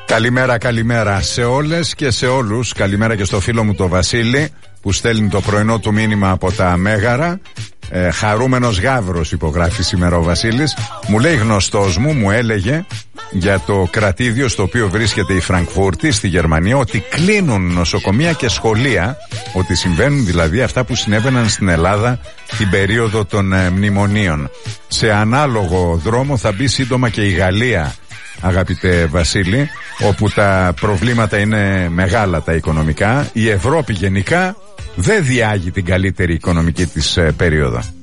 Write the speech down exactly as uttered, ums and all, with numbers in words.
Καλημέρα, καλημέρα σε όλες και σε όλους. Καλημέρα και στο φίλο μου το Βασίλη που στέλνει το πρωινό του μήνυμα από τα Μέγαρα. ε, Χαρούμενος Γαύρος υπογράφει σήμερα ο Βασίλης. Μου λέει γνωστός μου, μου έλεγε για το κρατήδιο στο οποίο βρίσκεται η Φραγκφούρτη στη Γερμανία ότι κλείνουν νοσοκομεία και σχολεία, ότι συμβαίνουν δηλαδή αυτά που συνέβαιναν στην Ελλάδα την περίοδο των ε, μνημονίων. Σε ανάλογο δρόμο θα μπει σύντομα και η Γαλλία, αγαπητέ Βασίλη, όπου τα προβλήματα είναι μεγάλα τα οικονομικά. Η Ευρώπη γενικά δεν διάγει την καλύτερη οικονομική της ε, περίοδο.